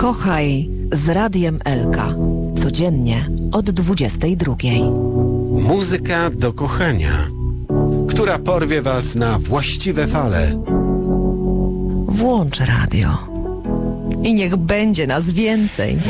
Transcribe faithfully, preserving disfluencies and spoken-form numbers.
Kochaj z Radiem Elka. Codziennie od dwudziestej drugiej. Muzyka do kochania, która porwie was na właściwe fale. Włącz radio. I niech będzie nas więcej.